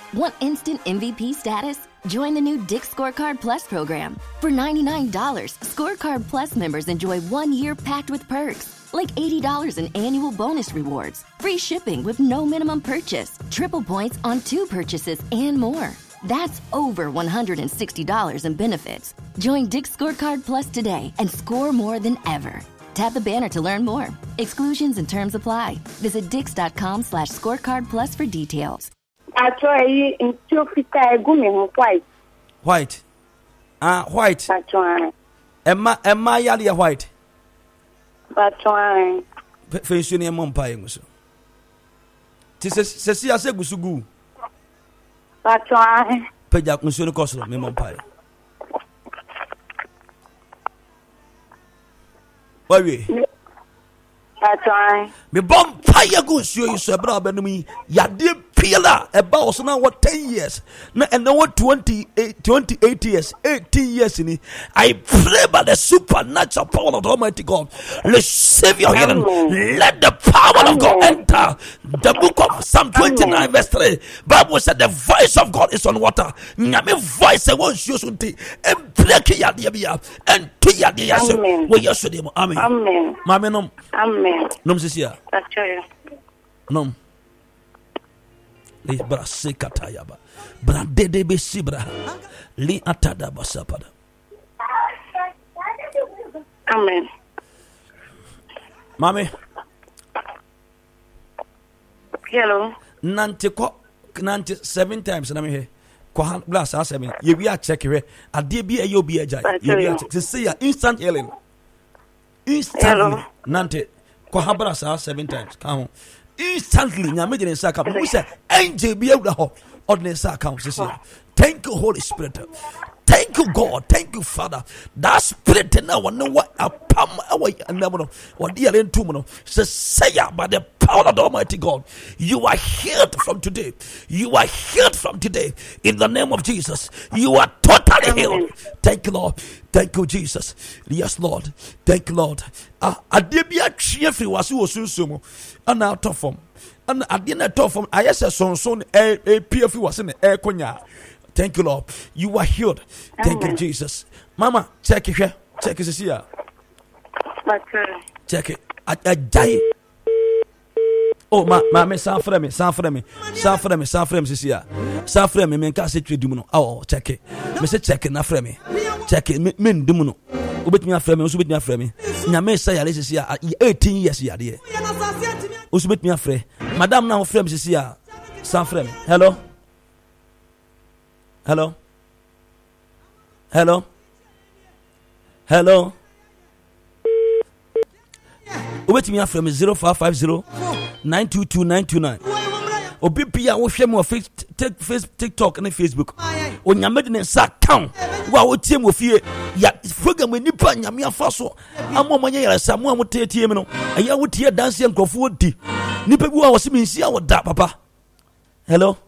Want instant MVP status? Join the new Dick's Scorecard Plus program. For $99, Scorecard Plus members enjoy 1 year packed with perks, like $80 in annual bonus rewards, free shipping with no minimum purchase, triple points on 2 purchases, and more. That's over $160 in benefits. Join Dick's Scorecard Plus today and score more than ever. Tap the banner to learn more. Exclusions and terms apply. Visit dix.com/scorecard plus for details. White. White. White. Emma Yalia White. Fensunia Mompire. Tis a Gusugu. Pejak Musuno Coslo, Memompire. Why me bomb fire goes you so brother me ya dear pillar about so now what 10 years now and now what 28 years 18 years in it. I pray by the supernatural power of the Almighty God, receive your healing. Let the power of God enter. The book of Psalm 29 verse 3 Bible said the voice of God is on water. Nyame voice won't use until and break ya dia and to ya dia so we yesu dem amen amen mama nom amen nom sisia nom li brase katayaba brande de be sibra li atada basapada amen mame hello nante 7 times na me here kwa glass asemi ye wi a check here ade bi ayo bi aja ye wi a check say ya instant healing instantly nante kwa habra 7 times count instantly nyame de nsa ka mo say angel bi awura ho ordinary account say thank you Holy Spirit. Thank you, God. Thank you, Father. That spirit now, I know what a pam away and never know what dear in two say by the power of the Almighty God. You are healed from today. You are healed from today in the name of Jesus. You are totally healed. Thank you, Lord. Thank you, Jesus. Yes, Lord. Thank you, Lord. I did be a cheerful was so soon and out of form. And I didn't talk from I said son a PF was in the air konya. Thank you, Lord. You are healed. Thank you, Jesus. Mama, check it here. Check it here. Check it. I die. Oh, ma, San Frame, Sisia. San Frame, men can't say Dumuno. Oh, check it. Mr. Check it, na frame. Check it, men Dumuno. Ubit me a frame, Usubit me a frame. Yame say, Alice, 18 years, ya dear. Usubit me a frame. Madame now frame, Sisia. San Frame. Hello. Hello. Hello. Hello. Wait me from 0550 922 929. Obi pia wo hwem wo TikTok and Facebook. Onyame de nsa count. Wa wo tiem wo fie ya program nipa nyame afa so. Amomanya yara samu amotetie me no. Aya wo tie dance enkrofo odi. Nipa bi wa wo se mensi a wo da papa. Hello.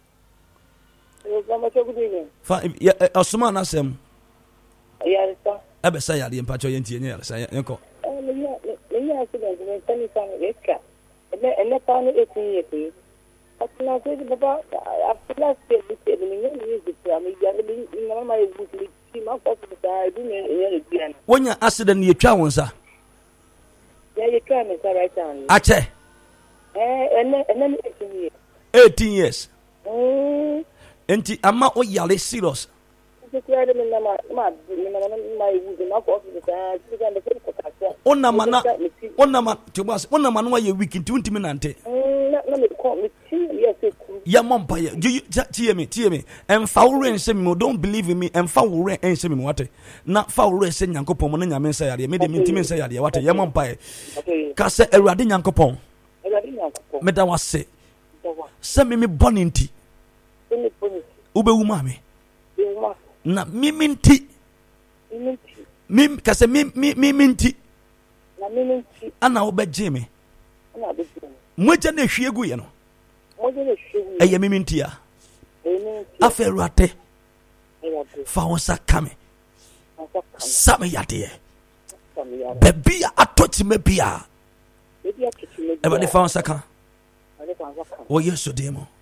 Osman asem. Yes, sir. Ebe say yade mpacho yentie nye yare say yenko. Me accident me tell you eka. Ene pa no 18 years. Atna say baba after last year me use it am ya me mama e book me ma ko so do me e duan. Wonya accident ye twa wonsa. Yeah, you try me right down. Ache. Ene 18 years. Enti ama o yale serious. Onama no ye week into ntimi nante. Ya mompa ye. Tie me. Emfa wo ren se me, don't believe in me. Emfa wo ren en se me wate. Na fa wo ren se Nyankopon mo na nyame nsa yade. Me de ntimi nsa yade wate. Ya mompa ye. Ka se Awurade Nyankopon. Me da wase. Se me boni nti. Ube umame na miminti kase miminti na miminti ana obejeme moja na hwiegu ye no eye miminti ya aferate fa wonsa kame same yade bebia atoti mebia eba de fa wonsa ka o yeso demo